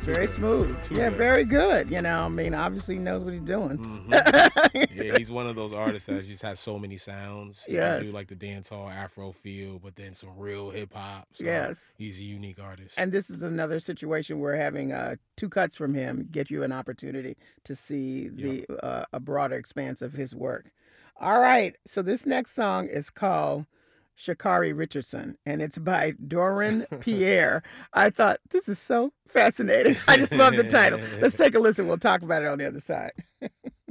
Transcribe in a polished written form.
Very smooth. Too Yeah, good. very good. I mean, obviously he knows what he's doing. Yeah, he's one of those artists that just has so many sounds. He can do Yes. like the dancehall Afro feel, but then some real hip hop. So Yes. he's a unique artist. And this is another situation where having two cuts from him get you an opportunity to see Yep. a broader expanse of his work. All right, so this next song is called Shakari Richardson, and it's by Doran Pierre. I thought, this is so fascinating. I just love the title. Let's take a listen. We'll talk about it on the other side.